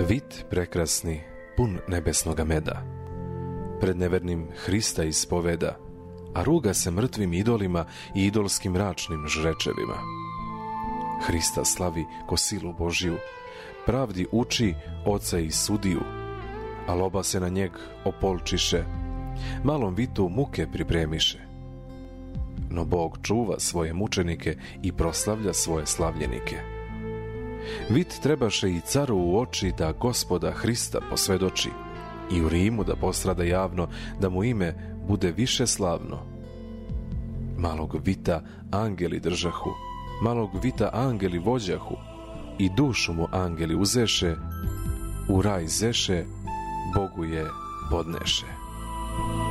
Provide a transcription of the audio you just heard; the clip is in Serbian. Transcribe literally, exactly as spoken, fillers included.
Vit prekrasni, pun nebesnoga meda, pred nevernim Hrista ispoveda, a ruga se mrtvim idolima i idolskim mračnim žrečevima. Hrista slavi ko silu Božiju, pravdi uči oca i sudiju, a loba se na njeg opolčiše, malom vitu muke pripremiše. No Bog čuva svoje mučenike i proslavlja svoje slavljenike. Vit trebaše i caru u oči da Gospoda Hrista posvedoči i u Rimu da postrada javno, da mu ime bude više slavno. Malog vita angeli držahu, malog vita angeli vođahu i dušu mu angeli uzeše, u raj zeše, Bogu je podneše.